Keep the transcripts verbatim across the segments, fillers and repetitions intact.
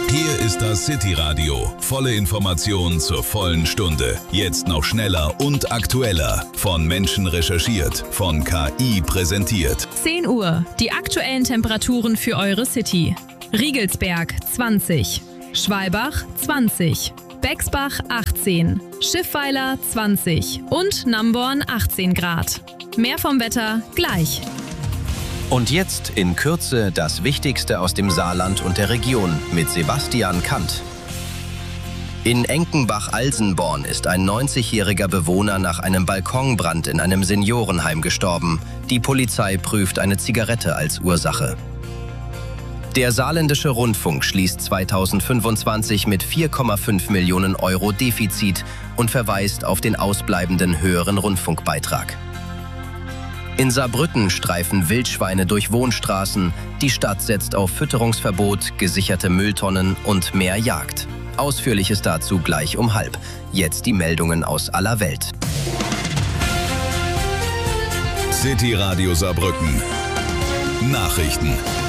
Hier ist das City-Radio. Volle Informationen zur vollen Stunde. Jetzt noch schneller und aktueller. Von Menschen recherchiert, von K I präsentiert. zehn Uhr. Die aktuellen Temperaturen für eure City. Riegelsberg zwanzig, Schwalbach zwanzig, Bexbach achtzehn, Schiffweiler zwanzig und Namborn achtzehn Grad. Mehr vom Wetter gleich. Und jetzt in Kürze das Wichtigste aus dem Saarland und der Region mit Sebastian Kant. In Enkenbach-Alsenborn ist ein neunzigjähriger Bewohner nach einem Balkonbrand in einem Seniorenheim gestorben. Die Polizei prüft eine Zigarette als Ursache. Der Saarländische Rundfunk schließt zweitausendfünfundzwanzig mit vier Komma fünf Millionen Euro Defizit und verweist auf den ausbleibenden höheren Rundfunkbeitrag. In Saarbrücken streifen Wildschweine durch Wohnstraßen. Die Stadt setzt auf Fütterungsverbot, gesicherte Mülltonnen und mehr Jagd. Ausführliches dazu gleich um halb. Jetzt die Meldungen aus aller Welt. City-Radio Saarbrücken. Nachrichten.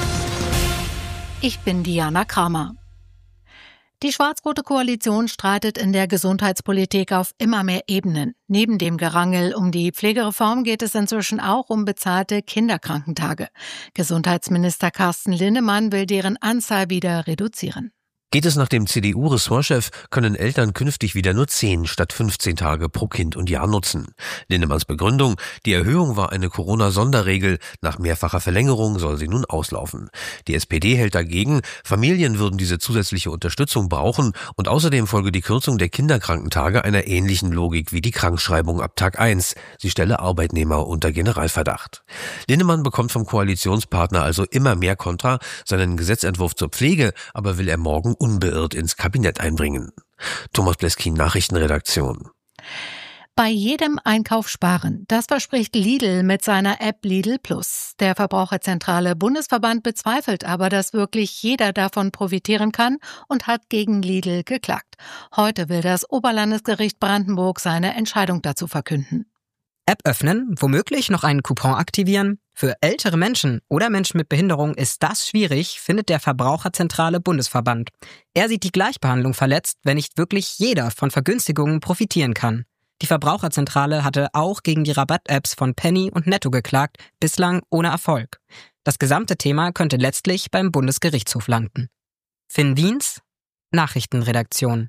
Ich bin Diana Kramer. Die schwarz-rote Koalition streitet in der Gesundheitspolitik auf immer mehr Ebenen. Neben dem Gerangel um die Pflegereform geht es inzwischen auch um bezahlte Kinderkrankentage. Gesundheitsminister Carsten Linnemann will deren Anzahl wieder reduzieren. Geht es nach dem C D U-Ressortchef, können Eltern künftig wieder nur zehn statt fünfzehn Tage pro Kind und Jahr nutzen. Linnemanns Begründung: Die Erhöhung war eine Corona-Sonderregel. Nach mehrfacher Verlängerung soll sie nun auslaufen. Die S P D hält dagegen, Familien würden diese zusätzliche Unterstützung brauchen und außerdem folge die Kürzung der Kinderkrankentage einer ähnlichen Logik wie die Krankschreibung ab Tag eins. Sie stelle Arbeitnehmer unter Generalverdacht. Linnemann bekommt vom Koalitionspartner also immer mehr Kontra. Seinen Gesetzentwurf zur Pflege aber will er morgen unbeirrt ins Kabinett einbringen. Thomas Bleskin, Nachrichtenredaktion. Bei jedem Einkauf sparen. Das verspricht Lidl mit seiner App Lidl Plus. Der Verbraucherzentrale Bundesverband bezweifelt aber, dass wirklich jeder davon profitieren kann und hat gegen Lidl geklagt. Heute will das Oberlandesgericht Brandenburg seine Entscheidung dazu verkünden. App öffnen, womöglich noch einen Coupon aktivieren? Für ältere Menschen oder Menschen mit Behinderung ist das schwierig, findet der Verbraucherzentrale Bundesverband. Er sieht die Gleichbehandlung verletzt, wenn nicht wirklich jeder von Vergünstigungen profitieren kann. Die Verbraucherzentrale hatte auch gegen die Rabatt-Apps von Penny und Netto geklagt, bislang ohne Erfolg. Das gesamte Thema könnte letztlich beim Bundesgerichtshof landen. Finn Wiens, Nachrichtenredaktion.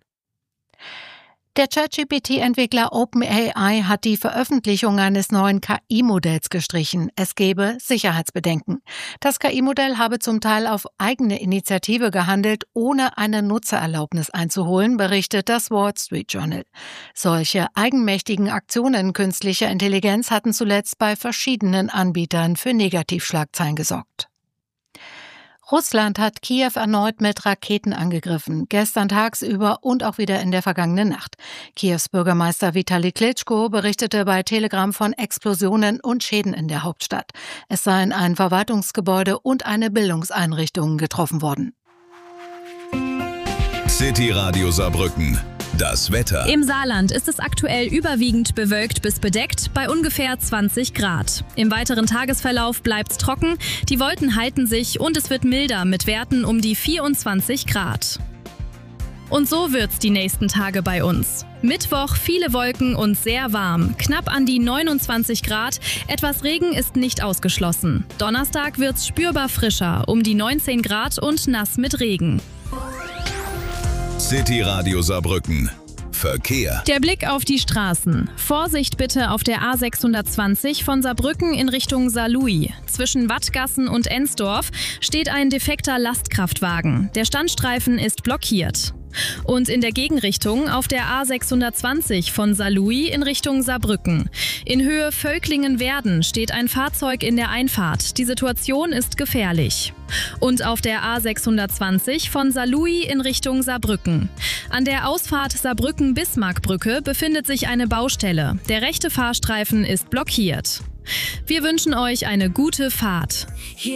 Der ChatGP T-Entwickler OpenAI hat die Veröffentlichung eines neuen K I-Modells gestrichen. Es gebe Sicherheitsbedenken. Das K I-Modell habe zum Teil auf eigene Initiative gehandelt, ohne eine Nutzererlaubnis einzuholen, berichtet das Wall Street Journal. Solche eigenmächtigen Aktionen künstlicher Intelligenz hatten zuletzt bei verschiedenen Anbietern für Negativschlagzeilen gesorgt. Russland hat Kiew erneut mit Raketen angegriffen, gestern tagsüber und auch wieder in der vergangenen Nacht. Kiews Bürgermeister Vitali Klitschko berichtete bei Telegram von Explosionen und Schäden in der Hauptstadt. Es seien ein Verwaltungsgebäude und eine Bildungseinrichtung getroffen worden. City-Radio Saarbrücken. Das Wetter. Im Saarland ist es aktuell überwiegend bewölkt bis bedeckt bei ungefähr zwanzig Grad. Im weiteren Tagesverlauf bleibt's trocken, die Wolken halten sich und es wird milder mit Werten um die vierundzwanzig Grad. Und so wird's die nächsten Tage bei uns. Mittwoch viele Wolken und sehr warm, knapp an die neunundzwanzig Grad. Etwas Regen ist nicht ausgeschlossen. Donnerstag wird's spürbar frischer, um die neunzehn Grad und nass mit Regen. City-Radio Saarbrücken. Verkehr. Der Blick auf die Straßen. Vorsicht bitte auf der A sechshundertzwanzig von Saarbrücken in Richtung Saarlouis. Zwischen Wattgassen und Ensdorf steht ein defekter Lastkraftwagen. Der Standstreifen ist blockiert. Und in der Gegenrichtung auf der A sechshundertzwanzig von Saarlouis in Richtung Saarbrücken. In Höhe Völklingen-Werden steht ein Fahrzeug in der Einfahrt. Die Situation ist gefährlich. Und auf der A sechshundertzwanzig von Saarlouis in Richtung Saarbrücken. An der Ausfahrt Saarbrücken-Bismarckbrücke befindet sich eine Baustelle. Der rechte Fahrstreifen ist blockiert. Wir wünschen euch eine gute Fahrt.